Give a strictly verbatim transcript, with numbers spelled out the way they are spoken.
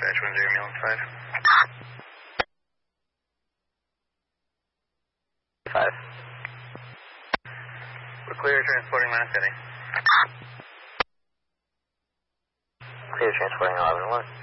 dispatch one zero Milan five. Five. We're clear transporting last heading. Clear transporting eleven one.